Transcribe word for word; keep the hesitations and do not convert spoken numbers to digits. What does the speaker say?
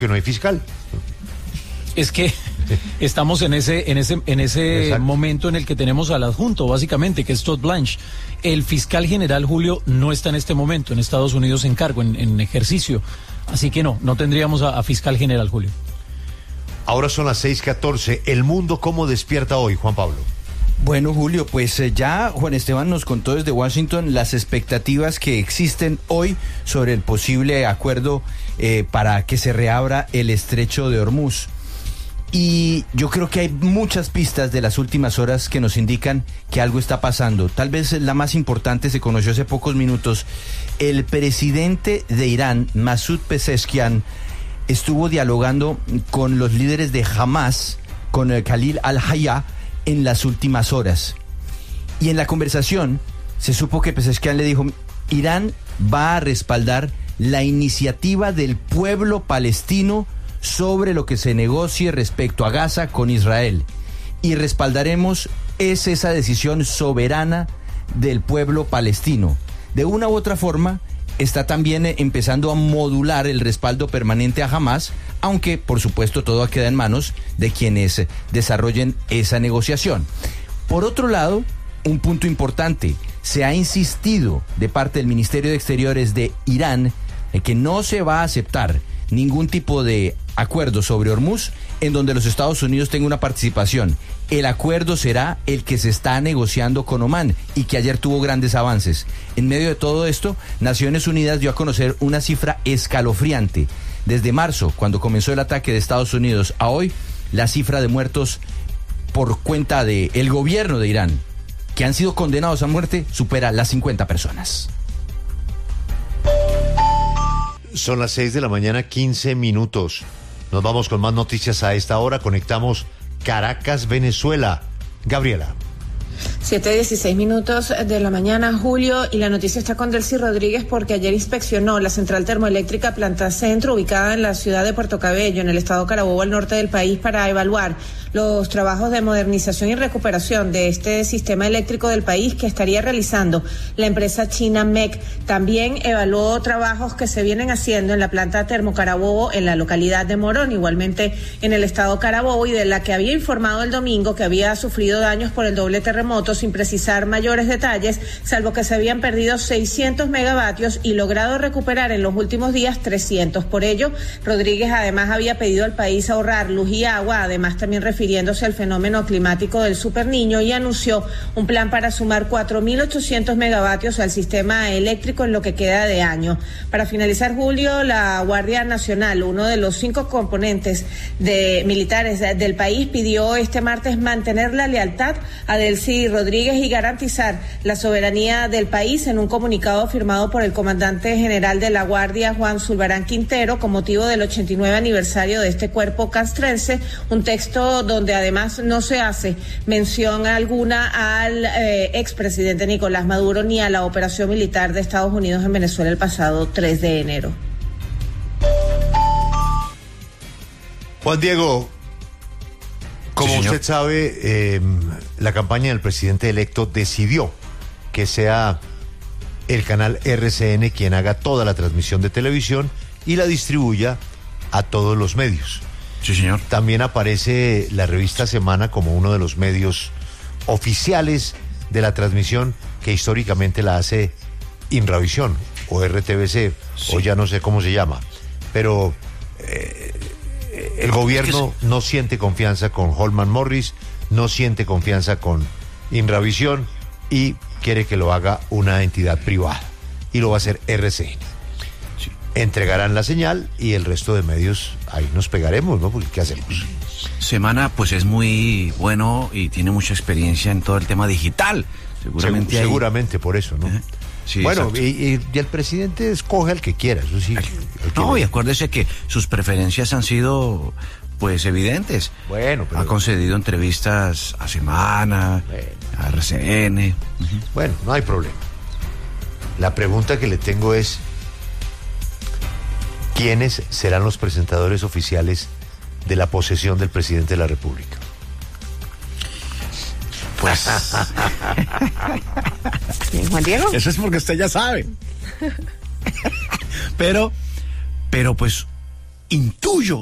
que no hay fiscal. Es que estamos en ese en ese en ese momento en el que tenemos al adjunto, básicamente, que es Todd Blanche. El fiscal general, Julio, no está en este momento en Estados Unidos en cargo, en, en ejercicio. Así que no, no tendríamos a, a fiscal general, Julio. Ahora son las seis catorce. ¿El mundo cómo despierta hoy, Juan Pablo? Bueno, Julio, pues eh, ya Juan Esteban nos contó desde Washington las expectativas que existen hoy sobre el posible acuerdo eh, para que se reabra el estrecho de Hormuz. Y yo creo que hay muchas pistas de las últimas horas que nos indican que algo está pasando. Tal vez la más importante se conoció hace pocos minutos. El presidente de Irán, Masoud Pezeshkian, estuvo dialogando con los líderes de Hamas, con el Khalil al-Hayya, en las últimas horas. Y en la conversación se supo que Pezeshkian le dijo: Irán va a respaldar la iniciativa del pueblo palestino sobre lo que se negocie respecto a Gaza con Israel, y respaldaremos es esa decisión soberana del pueblo palestino. De una u otra forma está también empezando a modular el respaldo permanente a Hamas, aunque por supuesto todo queda en manos de quienes desarrollen esa negociación. Por otro lado, un punto importante: se ha insistido de parte del Ministerio de Exteriores de Irán en que no se va a aceptar ningún tipo de acuerdo sobre Hormuz en donde los Estados Unidos tengan una participación. El acuerdo será el que se está negociando con Omán y que ayer tuvo grandes avances. En medio de todo esto, Naciones Unidas dio a conocer una cifra escalofriante. Desde marzo, cuando comenzó el ataque de Estados Unidos, a hoy, la cifra de muertos por cuenta del gobierno de Irán, que han sido condenados a muerte, supera las cincuenta personas. Son las seis de la mañana, quince minutos. Nos vamos con más noticias a esta hora. Conectamos Caracas, Venezuela. Gabriela. siete dieciséis minutos de la mañana, Julio, y la noticia está con Delcy Rodríguez porque ayer inspeccionó la central termoeléctrica Planta Centro, ubicada en la ciudad de Puerto Cabello, en el estado Carabobo, al norte del país, para evaluar los trabajos de modernización y recuperación de este sistema eléctrico del país que estaría realizando la empresa china M E C. También evaluó trabajos que se vienen haciendo en la planta Termocarabobo en la localidad de Morón, igualmente en el estado Carabobo, y de la que había informado el domingo que había sufrido daños por el doble terremoto, sin precisar mayores detalles, salvo que se habían perdido seiscientos megavatios y logrado recuperar en los últimos días trescientos. Por ello, Rodríguez además había pedido al país ahorrar luz y agua, además también refiriéndose al fenómeno climático del superniño, y anunció un plan para sumar cuatro mil ochocientos megavatios al sistema eléctrico en lo que queda de año. Para finalizar, Julio, la Guardia Nacional, uno de los cinco componentes de militares del país, pidió este martes mantener la lealtad a Delcy Rodríguez y garantizar la soberanía del país en un comunicado firmado por el comandante general de la Guardia, Juan Zulbarán Quintero, con motivo del ochenta y nueve aniversario de este cuerpo castrense, un texto donde además no se hace mención alguna al eh, expresidente Nicolás Maduro ni a la operación militar de Estados Unidos en Venezuela el pasado tres de enero. Juan Diego, como sí, usted sabe, eh, la campaña del presidente electo decidió que sea el canal R C N quien haga toda la transmisión de televisión y la distribuya a todos los medios. Sí, señor. También aparece la revista Semana como uno de los medios oficiales de la transmisión, que históricamente la hace Inravisión o R T V C, sí, o ya no sé cómo se llama. Pero eh, el gobierno es que no siente confianza con Holman Morris, no siente confianza con Inravisión y quiere que lo haga una entidad privada. Y lo va a hacer R C N. Sí. Entregarán la señal y el resto de medios ahí nos pegaremos, ¿no? Porque ¿qué hacemos? Semana pues es muy bueno y tiene mucha experiencia en todo el tema digital. Seguramente, Seg- seguramente por eso, ¿no? Uh-huh. Sí, bueno, y, y, y el presidente escoge al que quiera, eso sí. No, y acuérdese que sus preferencias han sido pues evidentes. Bueno, pero... ha concedido entrevistas a Semana, bueno, a R C N. Uh-huh. Bueno, no hay problema. La pregunta que le tengo es: ¿quiénes serán los presentadores oficiales de la posesión del presidente de la República? Pues... Juan Diego. Eso es porque usted ya sabe. Pero, pero pues, intuyo